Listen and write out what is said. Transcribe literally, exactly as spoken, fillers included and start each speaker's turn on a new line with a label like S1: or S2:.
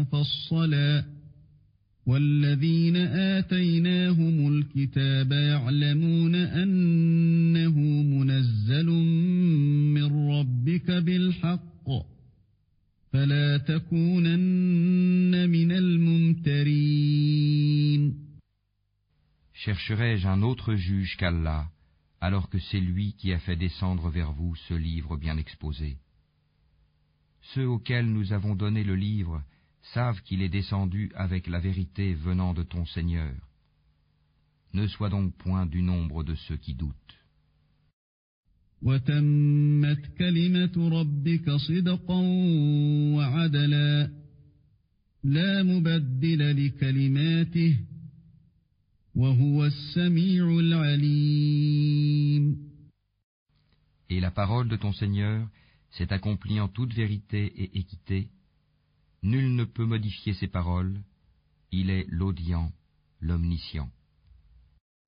S1: مفصلا والذين آتيناهم الكتاب يعلمون أنه منزل من ربك بالحق فلا تكونن من الممترين.
S2: Chercherai-je un autre juge qu'Allah, alors que c'est lui qui a fait descendre vers vous ce livre bien exposé? Ceux auxquels nous avons donné le livre savent qu'il est descendu avec la vérité venant de ton Seigneur. Ne sois donc point du nombre de ceux qui doutent.
S1: وَتَمَّتْ كَلِمَةُ رَبِّكَ صِدْقًا وَعَدْلًا لَا مُبَدِّلَ لِكَلِمَاتِهِ وَهُوَ السَّمِيعُ الْعَلِيمُ.
S2: Et la parole de ton Seigneur s'est accomplie en toute vérité et équité. Nul ne peut modifier ses paroles. Il est l'audient, l'omniscient.